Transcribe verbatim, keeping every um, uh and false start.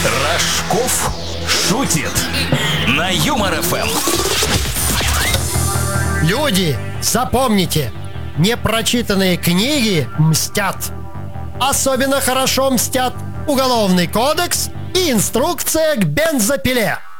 Рожков шутит на Юмор эф эм. Люди, запомните, непрочитанные книги мстят. Особенно хорошо мстят Уголовный кодекс и инструкция к бензопиле.